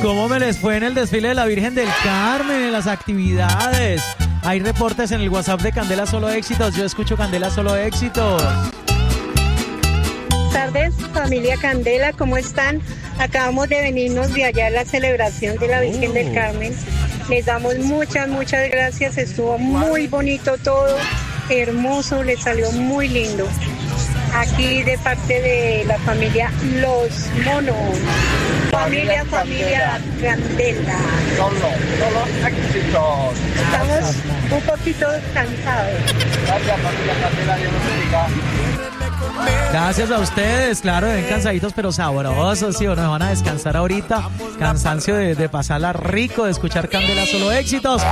¿Cómo me les fue en el desfile de la Virgen del Carmen, en las actividades? Hay reportes en el WhatsApp de Candela Solo Éxitos. Yo escucho Candela Solo Éxitos. Buenas tardes, familia Candela, ¿cómo están? Acabamos de venirnos de allá a la celebración de la Virgen del Carmen. Les damos muchas gracias. Estuvo muy bonito todo, hermoso, les salió muy lindo. Aquí de parte de la familia Los Monos. Familia Candela. Solo éxitos. Estamos un poquito cansados. Gracias, familia Candela, Dios los bendiga. Gracias a ustedes, claro, ven cansaditos pero sabrosos, ¿sí o no? Van a descansar ahorita, cansancio de pasarla rico, de escuchar Candela Solo Éxitos.